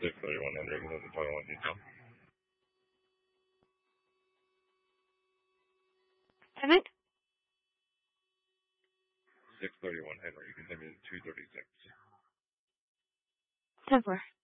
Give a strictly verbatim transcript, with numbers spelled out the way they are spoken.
six thirty-one Henry, can have the twenty-one detail. Payment? six thirty-one Henry, you can send me two thirty-six. ten four.